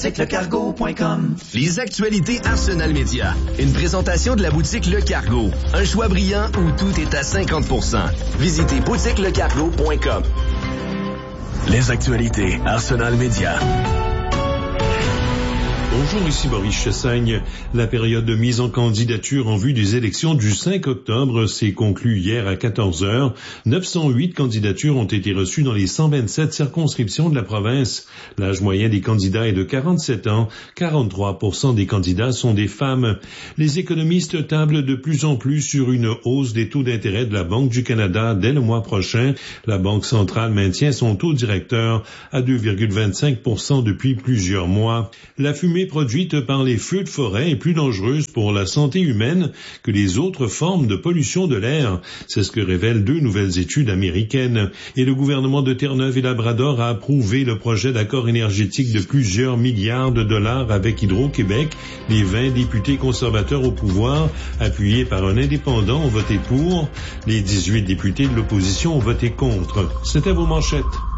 lecargo.com. Les actualités Arsenal Média. Une présentation de la boutique Le Cargo. Un choix brillant où tout est à 50%. Visitez boutiquelecargo.com. Les actualités Arsenal Média. Bonjour, ici Maurice Chassagne. La période de mise en candidature en vue des élections du 5 octobre s'est conclue hier à 14h. 908 candidatures ont été reçues dans les 127 circonscriptions de la province. L'âge moyen des candidats est de 47 ans. 43% des candidats sont des femmes. Les économistes tablent de plus en plus sur une hausse des taux d'intérêt de la Banque du Canada dès le mois prochain. La Banque centrale maintient son taux directeur à 2,25% depuis plusieurs mois. La fumée produite par les feux de forêt est plus dangereuse pour la santé humaine que les autres formes de pollution de l'air. C'est ce que révèlent 2 nouvelles études américaines. Et le gouvernement de Terre-Neuve et Labrador a approuvé le projet d'accord énergétique de plusieurs milliards de dollars avec Hydro-Québec. Les 20 députés conservateurs au pouvoir, appuyés par un indépendant, ont voté pour. Les 18 députés de l'opposition ont voté contre. C'était vos manchettes.